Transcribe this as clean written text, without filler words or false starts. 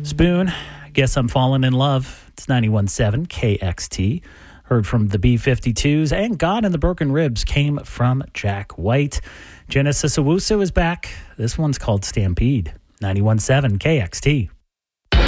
Spoon, Guess I'm Falling in Love. It's 91.7 KXT. Heard from the B-52s, and God in the Broken Ribs came from Jack White. Genesis Owusu is back. This one's called Stampede. 91.7 KXT.